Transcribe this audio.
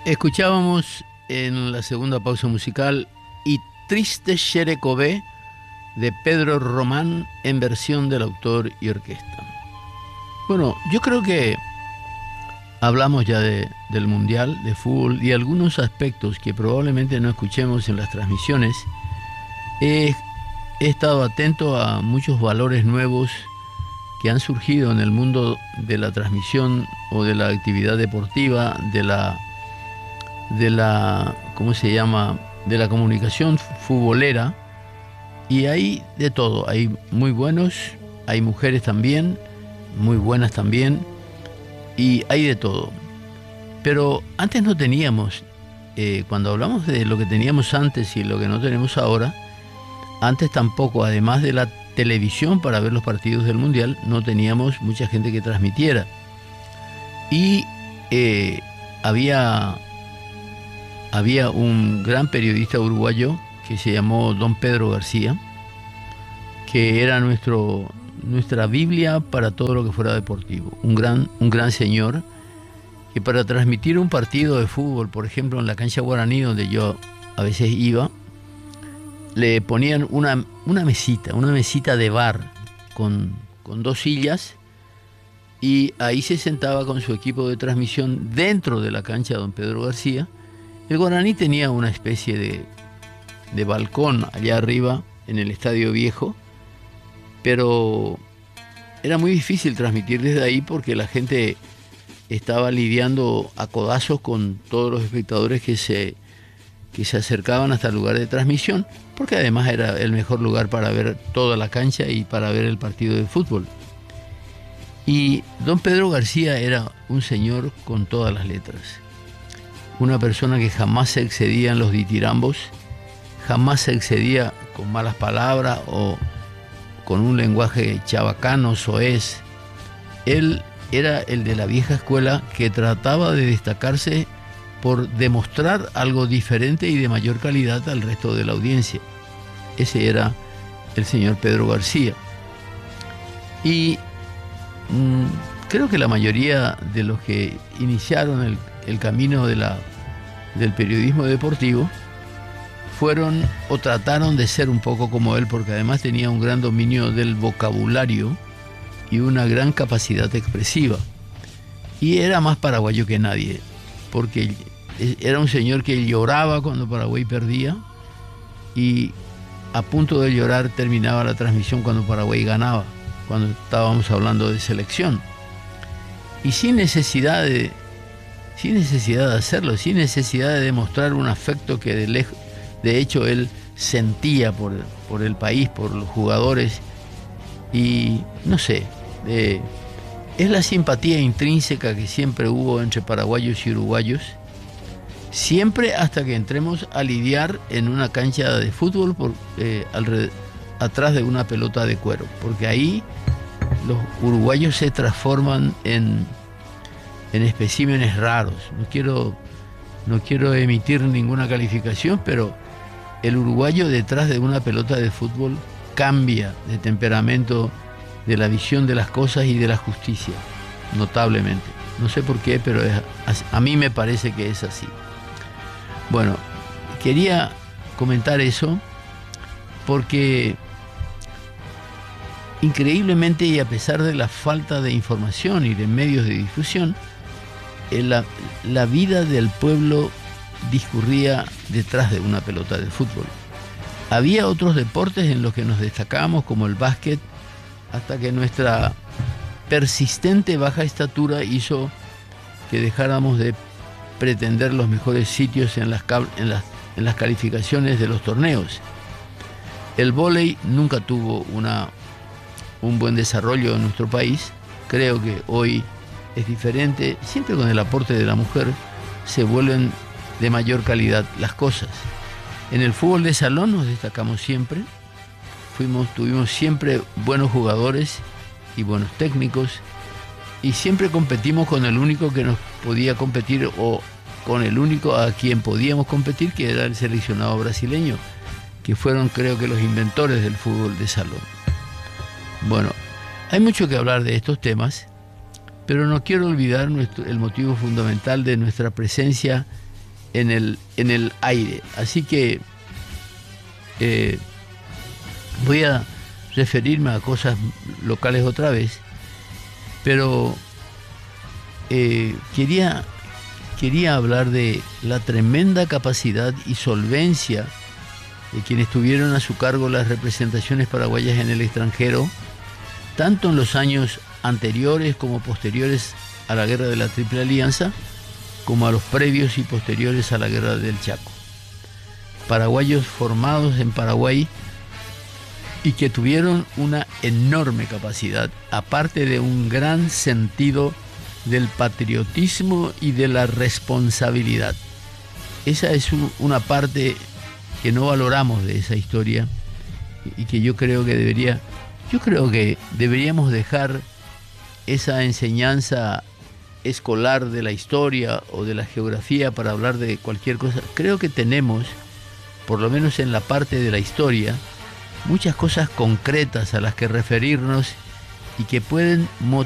Escuchábamos en la segunda pausa musical Y Triste Xerecové de Pedro Román en versión del autor y orquesta. Bueno, yo creo que hablamos ya del Mundial de Fútbol y algunos aspectos que probablemente no escuchemos en las transmisiones. He estado atento a muchos valores nuevos que han surgido en el mundo de la transmisión o de la actividad deportiva, de la ¿cómo se llama?, de la comunicación futbolera, y hay de todo. Hay muy buenos, hay mujeres también, muy buenas también, y hay de todo. Pero antes no teníamos, cuando hablamos de lo que teníamos antes y lo que no tenemos ahora, antes tampoco, además de la televisión para ver los partidos del Mundial, no teníamos mucha gente que transmitiera. Y había un gran periodista uruguayo que se llamó Don Pedro García, que era nuestra Biblia para todo lo que fuera deportivo. Un gran señor que para transmitir un partido de fútbol, por ejemplo, en la cancha Guaraní, donde yo a veces iba, le ponían una mesita de bar con 2 sillas, y ahí se sentaba con su equipo de transmisión dentro de la cancha Don Pedro García. El Guaraní tenía una especie de balcón allá arriba en el Estadio Viejo, pero era muy difícil transmitir desde ahí porque la gente estaba lidiando a codazos con todos los espectadores que se acercaban hasta el lugar de transmisión, porque además era el mejor lugar para ver toda la cancha y para ver el partido de fútbol. Y Don Pedro García era un señor con todas las letras. Una persona que jamás se excedía en los ditirambos, jamás se excedía con malas palabras o con un lenguaje chabacano, soez. Él era el de la vieja escuela que trataba de destacarse por demostrar algo diferente y de mayor calidad al resto de la audiencia. Ese era el señor Pedro García. Y creo que la mayoría de los que iniciaron el camino del periodismo deportivo fueron o trataron de ser un poco como él, porque además tenía un gran dominio del vocabulario y una gran capacidad expresiva. Y era más paraguayo que nadie, porque era un señor que lloraba cuando Paraguay perdía y a punto de llorar terminaba la transmisión cuando Paraguay ganaba, cuando estábamos hablando de selección. Y sin necesidad de hacerlo, sin necesidad de demostrar un afecto que de hecho él sentía por el país, por los jugadores. Y no sé, es la simpatía intrínseca que siempre hubo entre paraguayos y uruguayos, siempre hasta que entremos a lidiar en una cancha de fútbol atrás de una pelota de cuero, porque ahí los uruguayos se transforman en especímenes raros. No quiero emitir ninguna calificación, pero el uruguayo detrás de una pelota de fútbol cambia de temperamento, de la visión de las cosas y de la justicia, notablemente. No sé por qué, pero a mí me parece que es así. Bueno, quería comentar eso porque increíblemente, y a pesar de la falta de información y de medios de difusión, la vida del pueblo discurría detrás de una pelota de fútbol. Había otros deportes en los que nos destacábamos, como el básquet, hasta que nuestra persistente baja estatura hizo que dejáramos de pretender los mejores sitios en las calificaciones de los torneos. El vóley nunca tuvo un buen desarrollo en nuestro país. Creo que hoy es diferente. Siempre con el aporte de la mujer se vuelven de mayor calidad las cosas. En el fútbol de salón nos destacamos siempre. Tuvimos siempre buenos jugadores y buenos técnicos, y siempre competimos con el único que nos podía competir, o con el único a quien podíamos competir, que era el seleccionado brasileño, que fueron, creo que, los inventores del fútbol de salón. Bueno, hay mucho que hablar de estos temas, pero no quiero olvidar el motivo fundamental de nuestra presencia en el aire. Así que voy a referirme a cosas locales otra vez, pero quería hablar de la tremenda capacidad y solvencia de quienes tuvieron a su cargo las representaciones paraguayas en el extranjero, tanto en los años anteriores como posteriores a la Guerra de la Triple Alianza, como a los previos y posteriores a la Guerra del Chaco. Paraguayos formados en Paraguay y que tuvieron una enorme capacidad, aparte de un gran sentido del patriotismo y de la responsabilidad. Esa es una parte que no valoramos de esa historia y que yo creo que deberíamos dejar esa enseñanza escolar de la historia o de la geografía para hablar de cualquier cosa. Creo que tenemos, por lo menos en la parte de la historia, muchas cosas concretas a las que referirnos y que pueden motivar